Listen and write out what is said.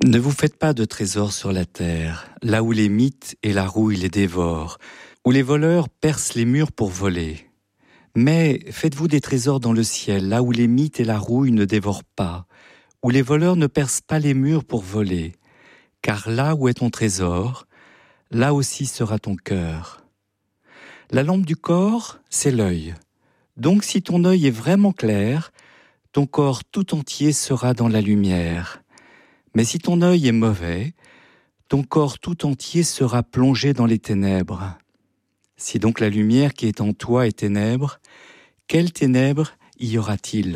Ne vous faites pas de trésors sur la terre, là où les mythes et la rouille les dévorent, où les voleurs percent les murs pour voler. Mais faites-vous des trésors dans le ciel, là où les mythes et la rouille ne dévorent pas, où les voleurs ne percent pas les murs pour voler. Car là où est ton trésor, là aussi sera ton cœur. La lampe du corps, c'est l'œil. Donc si ton œil est vraiment clair, ton corps tout entier sera dans la lumière. Mais si ton œil est mauvais, ton corps tout entier sera plongé dans les ténèbres. Si donc la lumière qui est en toi est ténèbres, quelles ténèbres y aura-t-il ?